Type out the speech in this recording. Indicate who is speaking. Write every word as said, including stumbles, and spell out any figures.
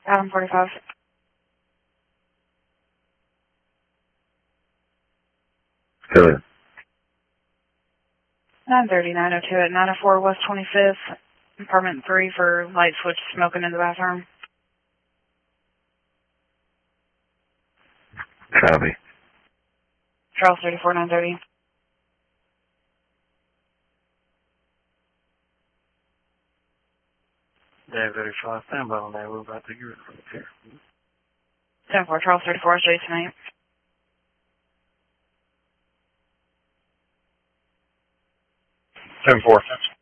Speaker 1: Adam forty-five.
Speaker 2: Go ahead.
Speaker 1: nine thirty, nine oh two at nine oh four West twenty-fifth, apartment three for light switch smoking in the bathroom.
Speaker 2: Copy.
Speaker 1: Charles thirty-four, nine thirty.
Speaker 3: Dave thirty-five, stand by on that. We're about to get it from here.
Speaker 1: ten four, Charles thirty-four, Jason eight.
Speaker 3: ten four.